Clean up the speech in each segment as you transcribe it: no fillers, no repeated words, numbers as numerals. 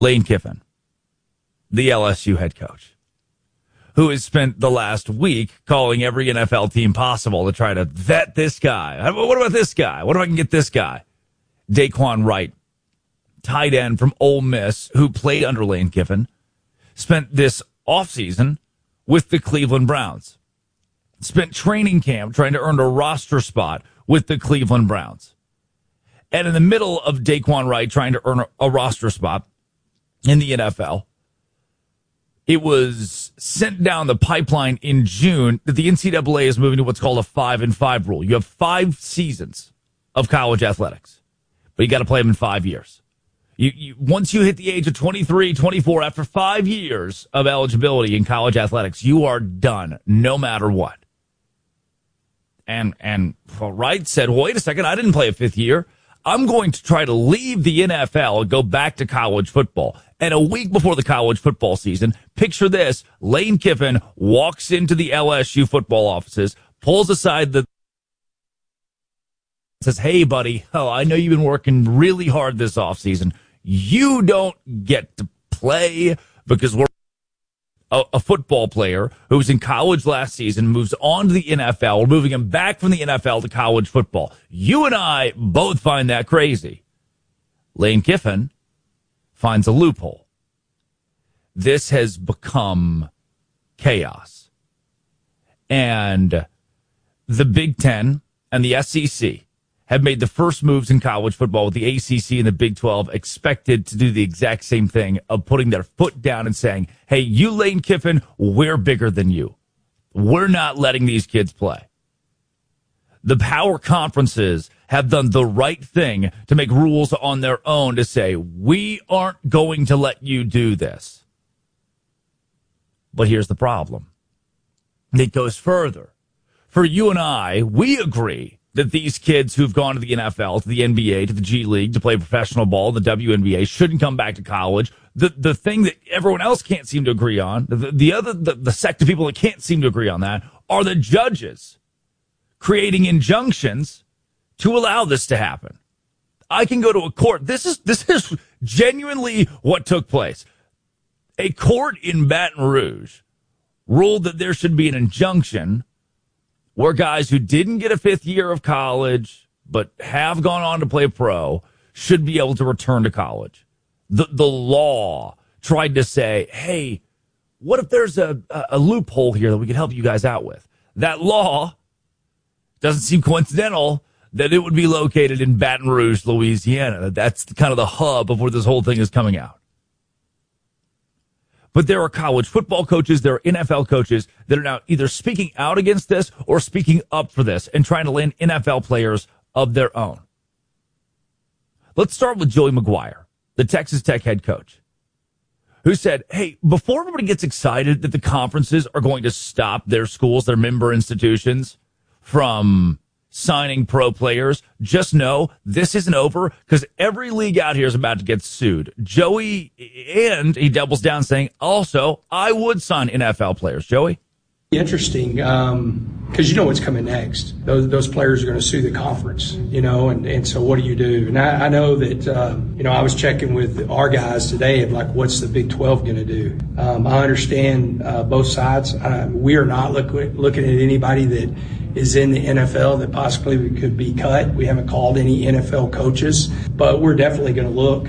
Lane Kiffin, the LSU head coach, who has spent the last week calling every NFL team possible to try to vet this guy. What about this guy? What if I can get this guy? Daquan Wright, tight end from Ole Miss, who played under Lane Kiffin, spent this offseason with the Cleveland Browns. Spent training camp trying to earn a roster spot with the Cleveland Browns. And in the middle of Daquan Wright trying to earn a roster spot in the NFL, it was sent down the pipeline in June that the NCAA is moving to what's called a 5-5 rule. You have 5 seasons of college athletics, but you got to play them in 5 years. You once you hit the age of 23, 24, after 5 years of eligibility in college athletics, you are done no matter what. And Wright said, well, wait a second, I didn't play a 5th year. I'm going to try to leave the NFL and go back to college football. And a week before the college football season, picture this, Lane Kiffin walks into the LSU football offices, pulls aside says, hey, buddy, I know you've been working really hard this offseason. You don't get to play because we're a football player who was in college last season, moves on to the NFL. We're moving him back from the NFL to college football. You and I both find that crazy. Lane Kiffin finds a loophole. This has become chaos. And the Big Ten and the SEC have made the first moves in college football, with the ACC and the Big 12 expected to do the exact same thing of putting their foot down and saying, hey, you Lane Kiffin, we're bigger than you. We're not letting these kids play. The power conferences have done the right thing to make rules on their own to say, we aren't going to let you do this. But here's the problem. It goes further. For you and I, we agree that these kids who've gone to the NFL, to the NBA, to the G League, to play professional ball, the WNBA, shouldn't come back to college. The thing that everyone else can't seem to agree on, the sect of people that can't seem to agree on that, are the judges creating injunctions to allow this to happen. I can go to a court. This is genuinely what took place. A court in Baton Rouge ruled that there should be an injunction where guys who didn't get a 5th year of college but have gone on to play pro should be able to return to college. The law tried to say, hey, what if there's a loophole here that we can help you guys out with? That law doesn't seem coincidental that it would be located in Baton Rouge, Louisiana. That's kind of the hub of where this whole thing is coming out. But there are college football coaches, there are NFL coaches that are now either speaking out against this or speaking up for this and trying to land NFL players of their own. Let's start with Joey McGuire, the Texas Tech head coach, who said, hey, before everybody gets excited that the conferences are going to stop their schools, their member institutions, from signing pro players, just know this isn't over, because every league out here is about to get sued. Joey, and he doubles down saying, also, I would sign NFL players. Joey? Interesting, because you know what's coming next. Those players are going to sue the conference, and so what do you do? And I know that, I was checking with our guys today of what's the Big 12 going to do? I understand both sides. We are not looking at anybody that is in the NFL that possibly could be cut. We haven't called any NFL coaches, but we're definitely going to look.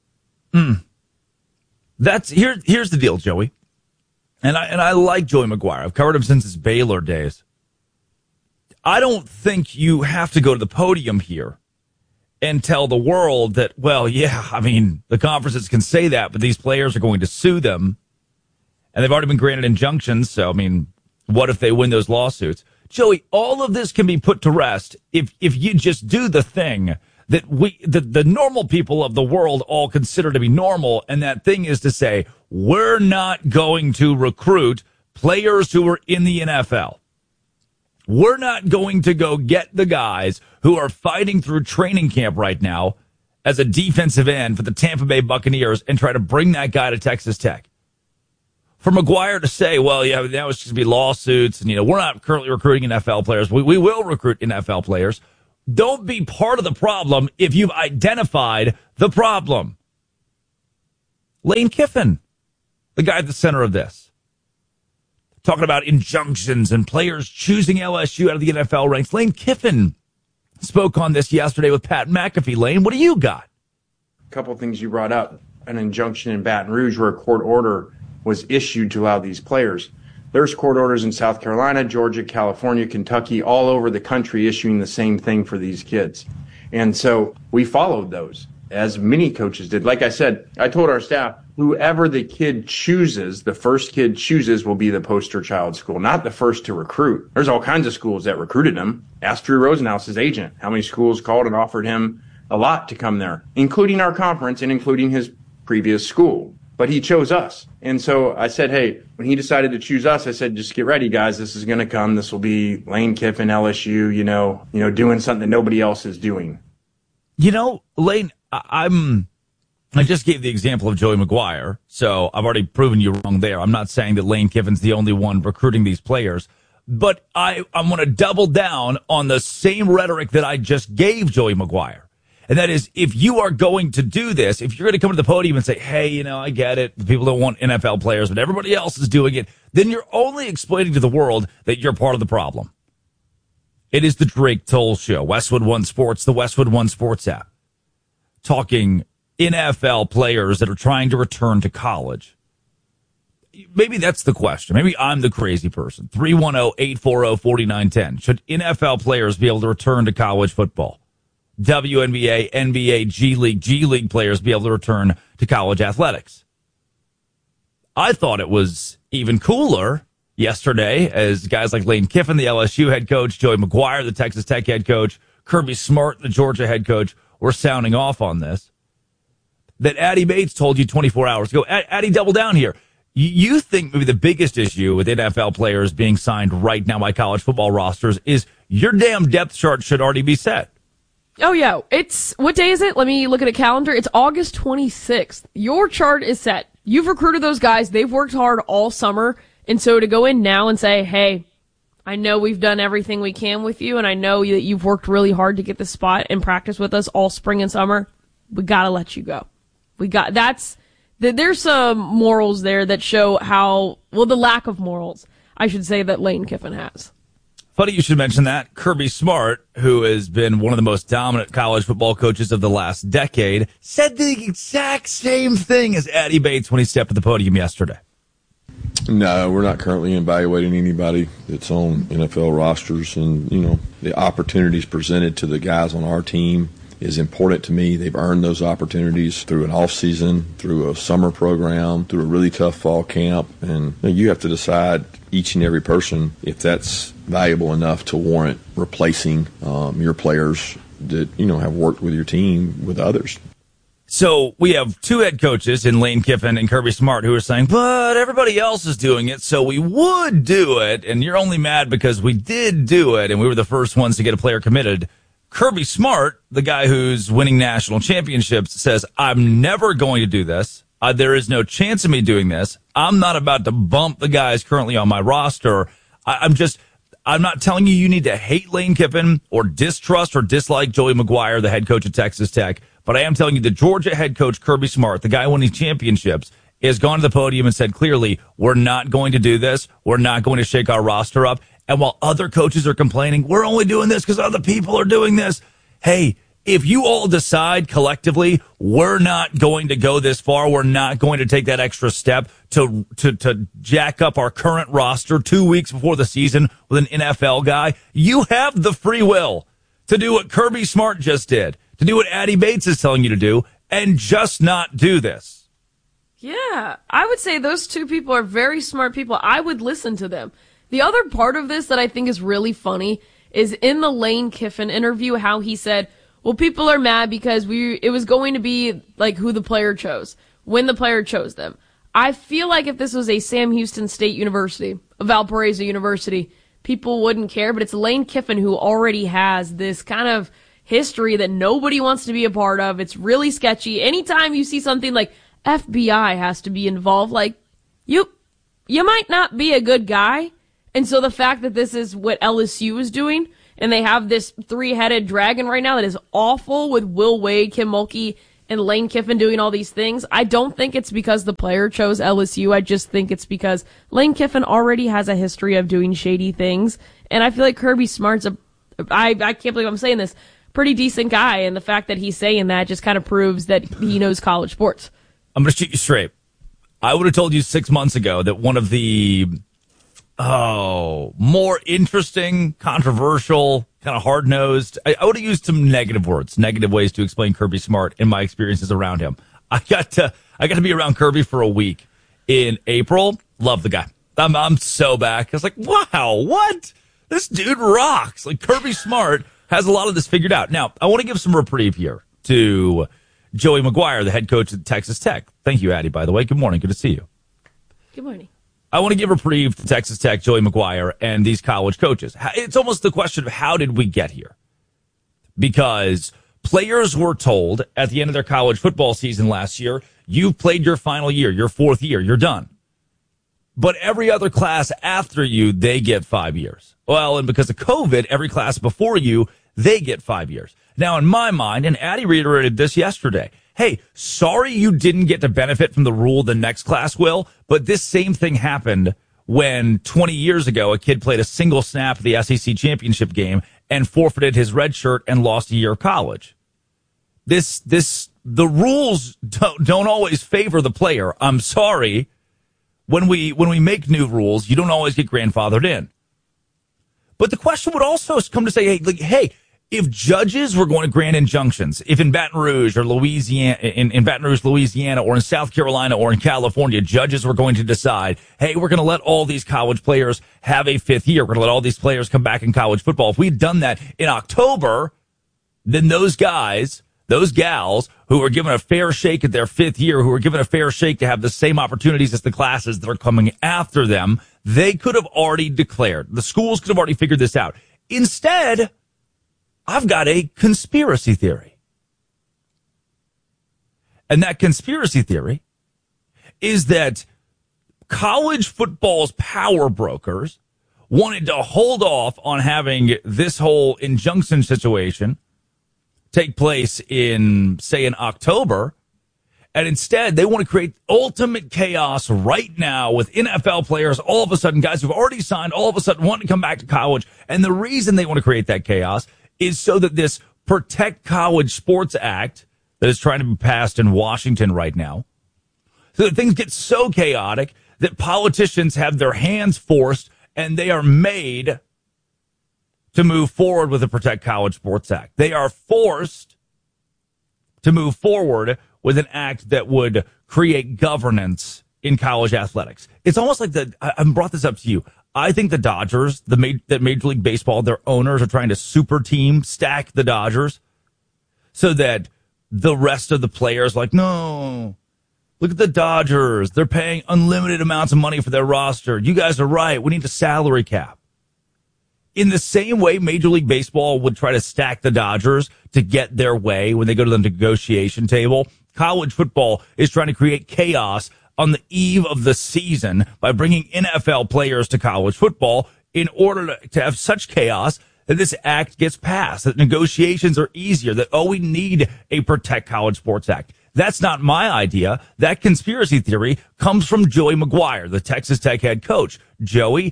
Here's the deal, Joey. And I like Joey McGuire. I've covered him since his Baylor days. I don't think you have to go to the podium here and tell the world that, well, yeah, the conferences can say that, but these players are going to sue them. And they've already been granted injunctions. So, what if they win those lawsuits? Joey, all of this can be put to rest if you just do the thing that the normal people of the world all consider to be normal, and that thing is to say, we're not going to recruit players who are in the NFL. We're not going to go get the guys who are fighting through training camp right now as a defensive end for the Tampa Bay Buccaneers and try to bring that guy to Texas Tech. For McGuire to say, well, yeah, now it's just going to be lawsuits, and, we're not currently recruiting NFL players. We will recruit NFL players. Don't be part of the problem if you've identified the problem. Lane Kiffin, the guy at the center of this. Talking about injunctions and players choosing LSU out of the NFL ranks. Lane Kiffin spoke on this yesterday with Pat McAfee. Lane, what do you got? A couple of things you brought up. An injunction in Baton Rouge where a court order was issued to allow these players. There's court orders in South Carolina, Georgia, California, Kentucky, all over the country issuing the same thing for these kids. And so we followed those, as many coaches did. Like I said, I told our staff, whoever the kid chooses, the first kid chooses will be the poster child school, not the first to recruit. There's all kinds of schools that recruited him. Ask Drew Rosenhaus, agent, how many schools called and offered him a lot to come there, including our conference and including his previous school. But he chose us. And so I said, hey, when he decided to choose us, I said, just get ready, guys. This is going to come. This will be Lane Kiffin, LSU, doing something that nobody else is doing. Lane, I just gave the example of Joey McGuire, so I've already proven you wrong there. I'm not saying that Lane Kiffin's the only one recruiting these players, but I'm going to double down on the same rhetoric that I just gave Joey McGuire. And that is, if you are going to do this, if you're going to come to the podium and say, hey, I get it, people don't want NFL players, but everybody else is doing it, then you're only explaining to the world that you're part of the problem. It is the Drake Toll Show, Westwood One Sports, the Westwood One Sports app, talking NFL players that are trying to return to college. Maybe that's the question. Maybe I'm the crazy person. 310-840-4910. Should NFL players be able to return to college football? WNBA, NBA, G League players be able to return to college athletics. I thought it was even cooler yesterday as guys like Lane Kiffin, the LSU head coach, Joey McGuire, the Texas Tech head coach, Kirby Smart, the Georgia head coach, were sounding off on this, that Addie Bates told you 24 hours ago. Addie, double down here. You think maybe the biggest issue with NFL players being signed right now by college football rosters is your damn depth chart should already be set. Oh, yeah. What day is it? Let me look at a calendar. It's August 26th. Your chart is set. You've recruited those guys. They've worked hard all summer. And so to go in now and say, hey, I know we've done everything we can with you, and I know that you've worked really hard to get this spot and practice with us all spring and summer. We got to let you go. There's some morals there that show the lack of morals, I should say, that Lane Kiffin has. Funny you should mention that. Kirby Smart, who has been one of the most dominant college football coaches of the last decade, said the exact same thing as Addie Bates when he stepped at the podium yesterday. No, we're not currently evaluating anybody that's on NFL rosters, and the opportunities presented to the guys on our team is important to me. They've earned those opportunities through an off season, through a summer program, through a really tough fall camp, and you have to decide each and every person if that's valuable enough to warrant replacing your players that have worked with your team with others. So we have two head coaches in Lane Kiffin and Kirby Smart who are saying, but everybody else is doing it, so we would do it, and you're only mad because we did do it, and we were the first ones to get a player committed. Kirby Smart, the guy who's winning national championships, says, I'm never going to do this. There is no chance of me doing this. I'm not about to bump the guys currently on my roster. I'm not telling you need to hate Lane Kiffin or distrust or dislike Joey McGuire, the head coach at Texas Tech. But I am telling you the Georgia head coach, Kirby Smart, the guy winning championships, has gone to the podium and said clearly, we're not going to do this. We're not going to shake our roster up. And while other coaches are complaining, we're only doing this because other people are doing this. Hey, if you all decide collectively, we're not going to go this far, we're not going to take that extra step to jack up our current roster 2 weeks before the season with an NFL guy, you have the free will to do what Kirby Smart just did, to do what Addie Bates is telling you to do, and just not do this. Yeah, I would say those two people are very smart people. I would listen to them. The other part of this that I think is really funny is in the Lane Kiffin interview how he said, well, people are mad because it was going to be like who the player chose, when the player chose them. I feel like if this was a Sam Houston State University, a Valparaiso University, people wouldn't care, but it's Lane Kiffin who already has this kind of history that nobody wants to be a part of. It's really sketchy. Anytime you see something like FBI has to be involved, like, you might not be a good guy. And so the fact that this is what LSU is doing, and they have this three-headed dragon right now that is awful with Will Wade, Kim Mulkey, and Lane Kiffin doing all these things, I don't think it's because the player chose LSU. I just think it's because Lane Kiffin already has a history of doing shady things. And I feel like Kirby Smart's I can't believe I'm saying this, pretty decent guy. And the fact that he's saying that just kind of proves that he knows college sports. I'm going to shoot you straight. I would have told you 6 months ago that one of the more interesting, controversial, kind of hard-nosed, I would have used some negative words, negative ways to explain Kirby Smart in my experiences around him. I got to be around Kirby for a week in April. Love the guy. I'm so back. I was like, wow, what? This dude rocks. Like, Kirby Smart has a lot of this figured out. Now, I want to give some reprieve here to Joey McGuire, the head coach at Texas Tech. Thank you, Addie, by the way. Good morning. Good to see you. Good morning. I want to give reprieve to Texas Tech, Joey McGuire, and these college coaches. It's almost the question of how did we get here? Because players were told at the end of their college football season last year, you've played your final year, your fourth year, you're done. But every other class after you, they get 5 years. Well, and because of COVID, every class before you, they get 5 years. Now, in my mind, and Addie reiterated this yesterday, hey, sorry you didn't get to benefit from the rule the next class will, but this same thing happened when 20 years ago a kid played a single snap of the SEC championship game and forfeited his red shirt and lost a year of college. The rules don't always favor the player. I'm sorry. When we make new rules, you don't always get grandfathered in. But the question would also come to say, hey, if judges were going to grant injunctions, if in Baton Rouge or Louisiana, in Baton Rouge, Louisiana, or in South Carolina or in California, judges were going to decide, hey, we're going to let all these college players have a fifth year. We're going to let all these players come back in college football. If we'd done that in October, then those guys, those gals who were given a fair shake at their fifth year, who were given a fair shake to have the same opportunities as the classes that are coming after them, they could have already declared. The schools could have already figured this out. Instead, I've got a conspiracy theory. And that conspiracy theory is that college football's power brokers wanted to hold off on having this whole injunction situation take place in, say, in October. And instead, they want to create ultimate chaos right now with NFL players, all of a sudden, guys who've already signed, all of a sudden want to come back to college. And the reason they want to create that chaos is so that this Protect College Sports Act that is trying to be passed in Washington right now, so that things get so chaotic that politicians have their hands forced and they are made to move forward with the Protect College Sports Act. They are forced to move forward with an act that would create governance in college athletics. It's almost like I brought this up to you. I think the Dodgers, that Major League Baseball, their owners are trying to super team stack the Dodgers so that the rest of the players like, no, look at the Dodgers. They're paying unlimited amounts of money for their roster. You guys are right. We need a salary cap. In the same way Major League Baseball would try to stack the Dodgers to get their way when they go to the negotiation table, college football is trying to create chaos on the eve of the season by bringing NFL players to college football in order to have such chaos that this act gets passed, that negotiations are easier, that, we need a Protect College Sports Act. That's not my idea. That conspiracy theory comes from Joey McGuire, the Texas Tech head coach. Joey,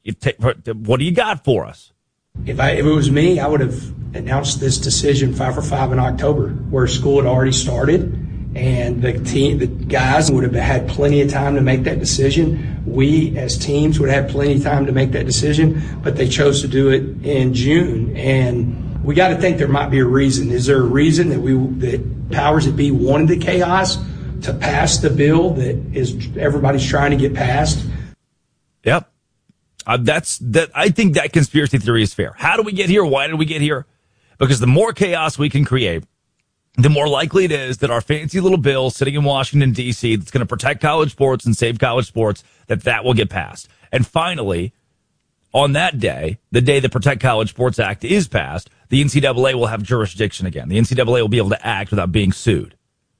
what do you got for us? If it was me, I would have announced this decision 5 for 5 in October, where school had already started. And the guys would have had plenty of time to make that decision. We, as teams, would have plenty of time to make that decision, but they chose to do it in June. And we got to think there might be a reason. Is there a reason that powers that be wanted the chaos to pass the bill that everybody's trying to get passed? Yep. I think that conspiracy theory is fair. How do we get here? Why did we get here? Because the more chaos we can create, the more likely it is that our fancy little bill sitting in Washington, D.C., that's going to protect college sports and save college sports, that will get passed. And finally, on that day, the day the Protect College Sports Act is passed, the NCAA will have jurisdiction again. The NCAA will be able to act without being sued.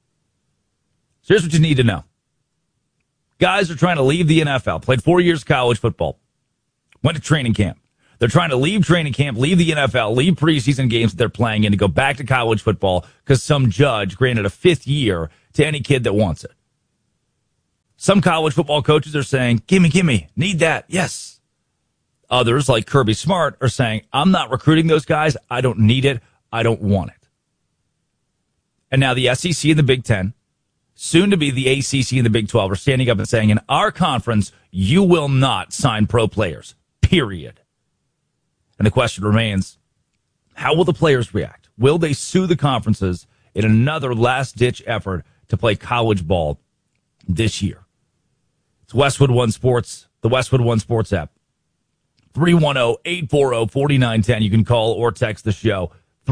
So here's what you need to know. Guys are trying to leave the NFL, played 4 years of college football, went to training camp, They're trying to leave training camp, leave the NFL, leave preseason games that they're playing in to go back to college football because some judge granted a 5th year to any kid that wants it. Some college football coaches are saying, gimme, need that, yes. Others, like Kirby Smart, are saying, I'm not recruiting those guys. I don't need it. I don't want it. And now the SEC and the Big Ten, soon to be the ACC and the Big 12, are standing up and saying, in our conference, you will not sign pro players, period. And the question remains, how will the players react? Will they sue the conferences in another last-ditch effort to play college ball this year? It's Westwood One Sports, the Westwood One Sports app. 310-840-4910. You can call or text the show.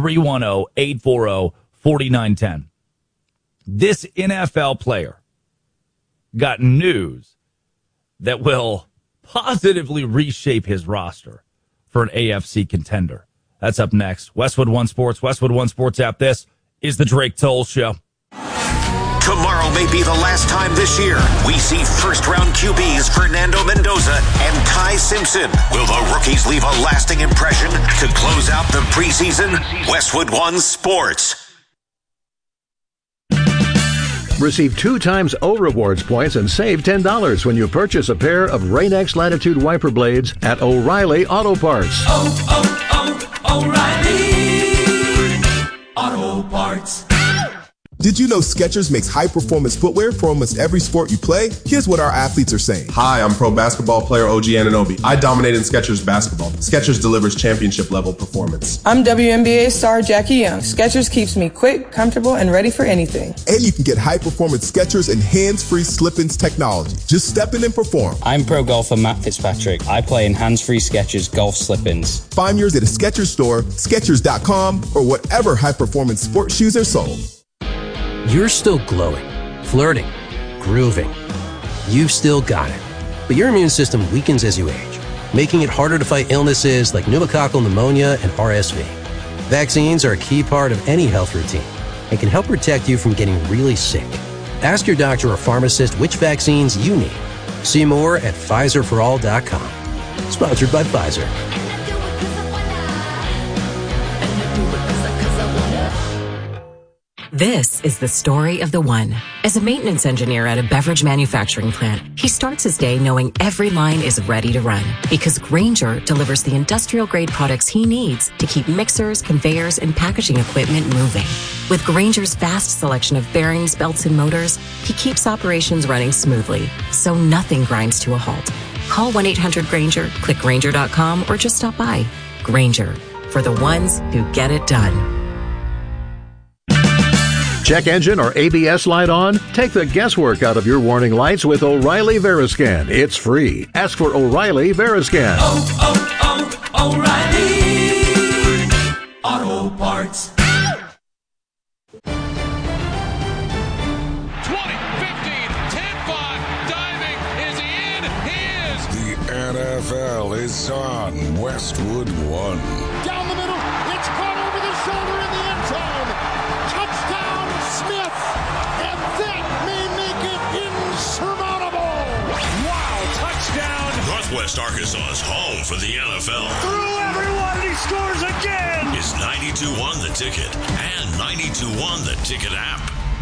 310-840-4910. This NFL player got news that will positively reshape his roster for an AFC contender. That's up next. Westwood One Sports, Westwood One Sports app. This is the Drake Toll Show. Tomorrow may be the last time this year we see first-round QBs Fernando Mendoza and Ty Simpson. Will the rookies leave a lasting impression to close out the preseason? Westwood One Sports. Receive 2 times O Rewards points and save $10 when you purchase a pair of Rain-X Latitude wiper blades at O'Reilly Auto Parts. O'Reilly Auto Parts. Did you know Skechers makes high-performance footwear for almost every sport you play? Here's what our athletes are saying. Hi, I'm pro basketball player OG Anunoby. I dominate in Skechers basketball. Skechers delivers championship-level performance. I'm WNBA star Jackie Young. Skechers keeps me quick, comfortable, and ready for anything. And you can get high-performance Skechers and hands-free slip-ins technology. Just step in and perform. I'm pro golfer Matt Fitzpatrick. I play in hands-free Skechers golf slip-ins. Find yours at a Skechers store, Skechers.com, or whatever high-performance sports shoes are sold. You're still glowing, flirting, grooving. You've still got it. But your immune system weakens as you age, making it harder to fight illnesses like pneumococcal pneumonia and RSV. Vaccines are a key part of any health routine and can help protect you from getting really sick. Ask your doctor or pharmacist which vaccines you need. See more at PfizerForAll.com. Sponsored by Pfizer. This is the story of the one. As a maintenance engineer at a beverage manufacturing plant, he starts his day knowing every line is ready to run because Grainger delivers the industrial-grade products he needs to keep mixers, conveyors, and packaging equipment moving. With Grainger's vast selection of bearings, belts, and motors, he keeps operations running smoothly, so nothing grinds to a halt. Call 1-800-GRAINGER, click Grainger.com, or just stop by. Grainger, for the ones who get it done. Check engine or ABS light on? Take the guesswork out of your warning lights with O'Reilly Veriscan. It's free. Ask for O'Reilly Veriscan. O'Reilly Auto Parts. 20, 15, 10-5, diving. Is he in? He is. The NFL is on Westwood One. Down the middle. It's caught over the shoulder in the end zone. Touchdown, Smith. And that may make it insurmountable. Wow, touchdown. Northwest Arkansas's home for the NFL. Through everyone, he scores again. Is 92.1 The Ticket and 92.1 The Ticket app.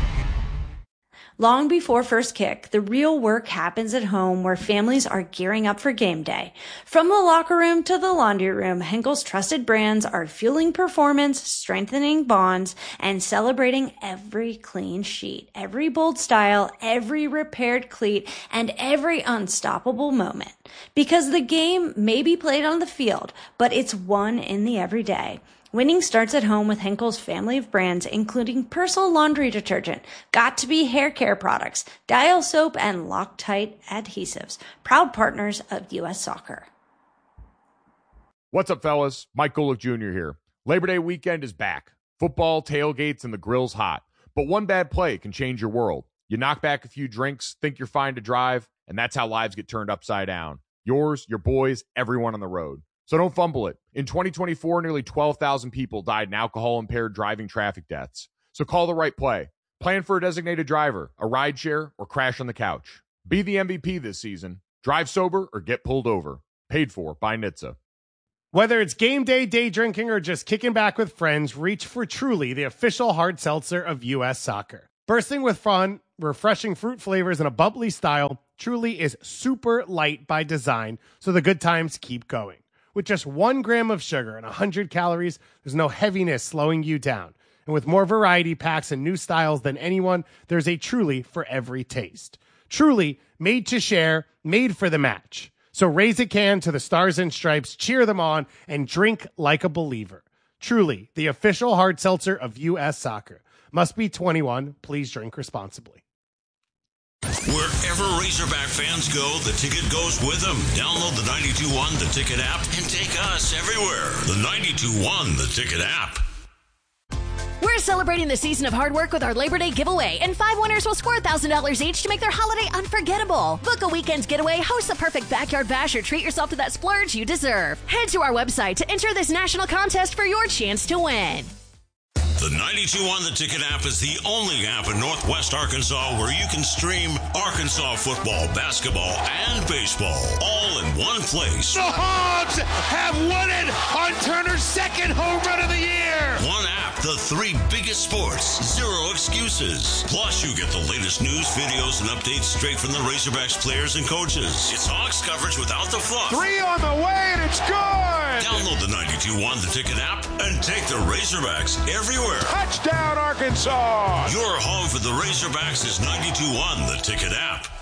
Long before first kick, the real work happens at home where families are gearing up for game day. From the locker room to the laundry room, Henkel's trusted brands are fueling performance, strengthening bonds, and celebrating every clean sheet, every bold style, every repaired cleat, and every unstoppable moment. Because the game may be played on the field, but it's won in the everyday. Winning starts at home with Henkel's family of brands, including Persil laundry detergent, Got2b hair care products, Dial soap, and Loctite adhesives. Proud partners of U.S. Soccer. What's up, fellas? Mike Golick Jr. here. Labor Day weekend is back. Football, tailgates, and the grill's hot. But one bad play can change your world. You knock back a few drinks, think you're fine to drive, and that's how lives get turned upside down. Yours, your boys, everyone on the road. So don't fumble it. In 2024, nearly 12,000 people died in alcohol-impaired driving traffic deaths. So call the right play. Plan for a designated driver, a rideshare, or crash on the couch. Be the MVP this season. Drive sober or get pulled over. Paid for by NHTSA. Whether it's game day, day drinking, or just kicking back with friends, reach for Truly, the official hard seltzer of U.S. Soccer. Bursting with fun, refreshing fruit flavors, and a bubbly style, Truly is super light by design, so the good times keep going. With just 1 gram of sugar and 100 calories, there's no heaviness slowing you down. And with more variety packs and new styles than anyone, there's a Truly for every taste. Truly, made to share, made for the match. So raise a can to the Stars and Stripes, cheer them on, and drink like a believer. Truly, the official hard seltzer of U.S. Soccer. Must be 21. Please drink responsibly. Wherever Razorback fans go, the ticket goes with them. Download the 92.1 The Ticket app and take us everywhere. The 92.1 The Ticket app. We're celebrating the season of hard work with our Labor Day giveaway, and 5 winners will score $1,000 each to make their holiday unforgettable. Book a weekend's getaway, host a perfect backyard bash, or treat yourself to that splurge you deserve. Head to our website to enter this national contest for your chance to win. The 92.1 The Ticket app is the only app in Northwest Arkansas where you can stream Arkansas football, basketball, and baseball all in one place. The Hogs have won it on Turner's second home run of the year. One app, the 3 biggest sports, 0 excuses. Plus, you get the latest news, videos, and updates straight from the Razorbacks players and coaches. It's Hogs coverage without the fluff. 3 on the way, and it's good. Download the 92.1 The Ticket app and take the Razorbacks everywhere. Touchdown, Arkansas! Your home for the Razorbacks is 92.1 The Ticket app.